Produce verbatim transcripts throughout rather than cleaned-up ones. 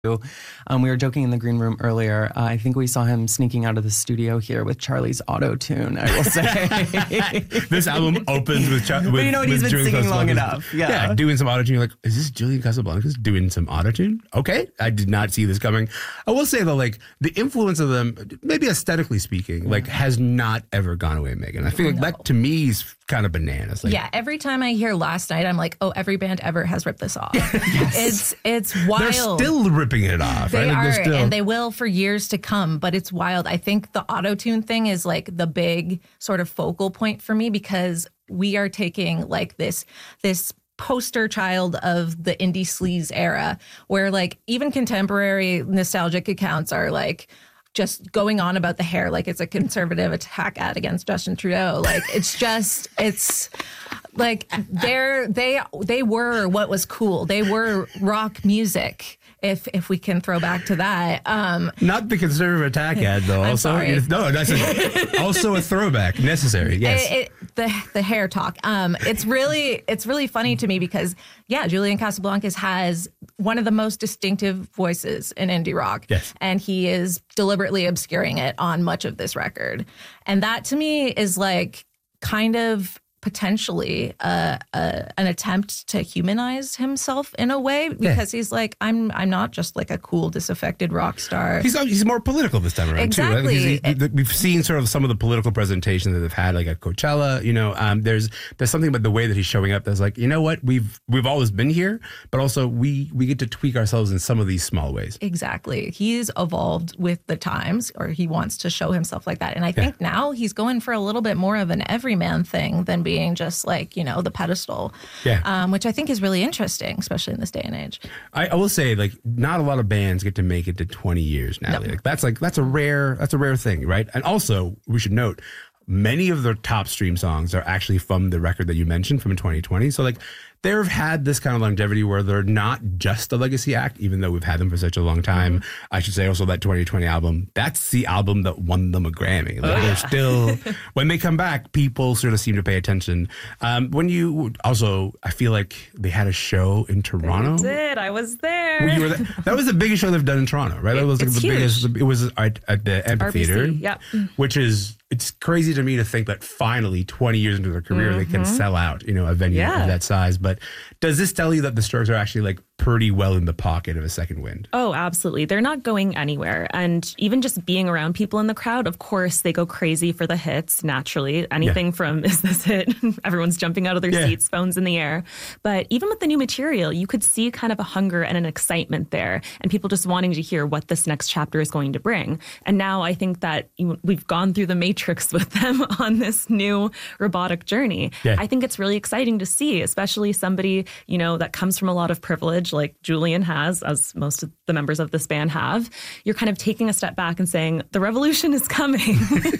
Um, we were joking in the green room earlier. Uh, I think we saw him sneaking out of the studio here with Charlie's auto-tune, I will say. This album opens with Charlie. But you know what? He's been Julian singing long Casablancas. enough. Yeah. yeah, doing some auto-tune. You're like, is this Julian Casablancas doing some auto-tune? Okay. I did not see this coming. I will say, though, like, the influence of them, maybe aesthetically speaking, like, has not ever gone away, Megan. I feel like No. that, to me, is kind of bananas. Like, yeah, every time I hear Last Night, I'm like, oh, every band ever has ripped this off. It's it's wild. they're still ripping it off. They right? Like, are, they're still, and they will for years to come, but it's wild. I think the auto-tune thing is like the big sort of focal point for me because we are taking like this this poster child of the indie sleaze era where like even contemporary nostalgic accounts are like just going on about the hair like it's a conservative attack ad against Justin Trudeau. Like it's just it's like they're they they were what was cool. They were rock music. If if we can throw back to that, um, not the conservative attack ad though. I'm also, sorry. no, that's a, also a throwback. Necessary, yes. It, it, the the hair talk. Um, it's really it's really funny to me because yeah, Julian Casablancas has one of the most distinctive voices in indie rock, yes, and he is deliberately obscuring it on much of this record, and that to me is like kind of potentially uh, uh, an attempt to humanize himself in a way because yeah. he's like I'm I'm not just like a cool disaffected rock star. He's he's more political this time around exactly. too. Right? He's, he, we've seen sort of some of the political presentations that they've had, like at Coachella. You know, um, there's there's something about the way that he's showing up that's like, you know what, we've we've always been here, but also we we get to tweak ourselves in some of these small ways. Exactly. He's evolved with the times, or he wants to show himself like that, and I think yeah. now he's going for a little bit more of an everyman thing than being being just like, you know, the pedestal, yeah. um, which I think is really interesting, especially in this day and age. I, I will say, like, not a lot of bands get to make it to twenty years now. No. Like, that's like that's a rare that's a rare thing, right? And also, we should note, many of their top stream songs are actually from the record that you mentioned from twenty twenty. So, like, they've had this kind of longevity where they're not just a legacy act, even though we've had them for such a long time. Mm-hmm. I should say also that twenty twenty album, that's the album that won them a Grammy. Like, oh, they're yeah. still, when they come back, people sort of seem to pay attention. Um, when you, also, I feel like they had a show in Toronto. They did. I was there. Well, you were there. That was the biggest show they've done in Toronto, right? That was like it's the huge. biggest, it was at, at the amphitheater. R B C, yeah. Which is, it's crazy to me to think that finally, twenty years into their career, mm-hmm. they can sell out, you know, a venue yeah. of that size. But does this tell you that the Strokes are actually like pretty well in the pocket of a second wind? Oh, absolutely. They're not going anywhere. And even just being around people in the crowd, of course, they go crazy for the hits, naturally. Anything yeah. from Is This It? Everyone's jumping out of their yeah. seats, phones in the air. But even with the new material, you could see kind of a hunger and an excitement there and people just wanting to hear what this next chapter is going to bring. And now I think that we've gone through the matrix with them on this new robotic journey. Yeah. I think it's really exciting to see, especially somebody, you know, that comes from a lot of privilege like Julian has, as most of the members of this band have. You're kind of taking a step back and saying, the revolution is coming.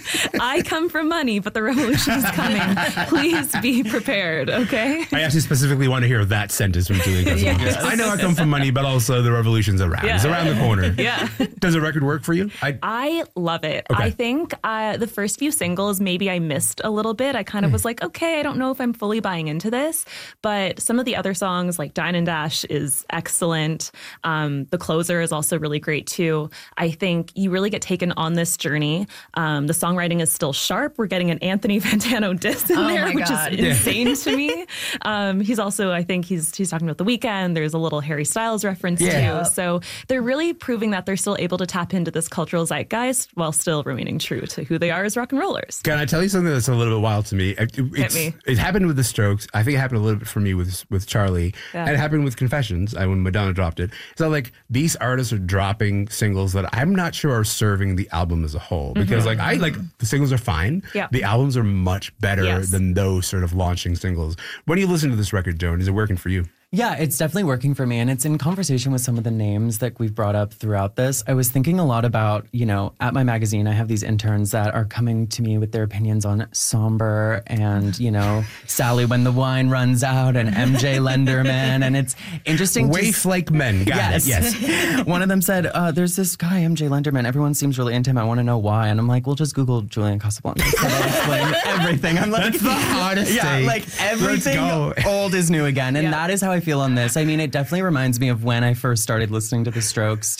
I come from money, but the revolution is coming. Please be prepared, okay? I actually specifically want to hear that sentence from Julian Casablancas. Yes. I know I come from money, but also the revolution's around. Yeah. It's around the corner. Yeah. Does the record work for you? I, I love it. Okay. I think uh, the first few singles, maybe I missed a little bit. I kind of was like, okay, I don't know if I'm fully buying into this. But some of the other songs, like Dine and Dash, is excellent. Um, the Closer is also really great too. I think you really get taken on this journey. Um, the songwriting is still sharp. We're getting an Anthony Fantano diss in oh there, my which God. is insane to me. Um, he's also, I think he's he's talking about The Weeknd. There's a little Harry Styles reference yeah. too. So they're really proving that they're still able to tap into this cultural zeitgeist while still remaining true to who they are as rock and rollers. Can I tell you something that's a little bit wild to me? It, Hit me. It happened with the Strokes. I think it happened a little bit for me with with Charlie. Yeah. And it happened with Confessions uh, when Madonna dropped it. So like these artists are dropping singles that I'm not sure are serving the album as a whole. Because mm-hmm. like I like the singles are fine. Yeah. The albums are much better yes. than those sort of launching singles. When you listen to this record, Joan, is it working for you? Yeah, it's definitely working for me. And it's in conversation with some of the names that we've brought up throughout this. I was thinking a lot about, you know, at my magazine, I have these interns that are coming to me with their opinions on Somber and, you know, Sally When the Wine Runs Out and M J Lenderman. And it's interesting. Waif like men. Got yes. it. Yes. One of them said, uh, there's this guy, M J Lenderman. Everyone seems really into him. I want to know why. And I'm like, well, just Google Julian Casablancas. That'll explain everything. I'm like, that's the hardest Yeah, take. like everything old is new again. And yeah. that is how I feel on this. I mean, it definitely reminds me of when I first started listening to The Strokes.